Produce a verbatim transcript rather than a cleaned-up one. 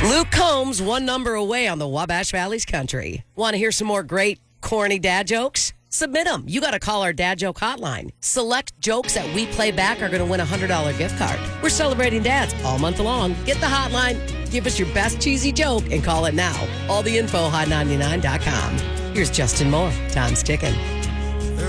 Luke Combs, one number away on the Wabash Valley's Country. Want to hear some more great, corny dad jokes? Submit them. You got to call our dad joke hotline. Select jokes that we play back are going to win a one hundred dollars gift card. We're celebrating dads all month long. Get the hotline, give us your best cheesy joke, and call it now. All the info, hot ninety-nine dot com. Here's Justin Moore. Time's ticking.